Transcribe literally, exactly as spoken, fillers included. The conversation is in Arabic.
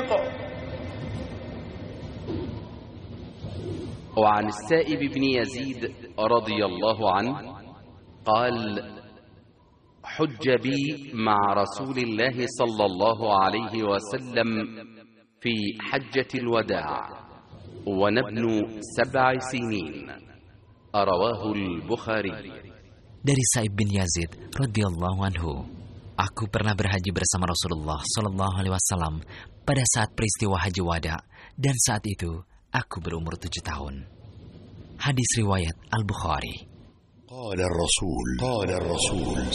وعن السائب بن يزيد رضي الله عنه قال: حج بي مع رسول الله صلى الله عليه وسلم في حجة الوداع ونبن سبع سنين. رواه البخاري. Dari Sa'ib bin Yazid radhiyallahu anhu, aku pernah berhaji bersama Rasulullah sallallahu alaihi wasallam pada saat peristiwa Haji Wada, dan saat itu aku berumur tujuh tahun. Hadis riwayat Al-Bukhari. قال الرسول قال الرسول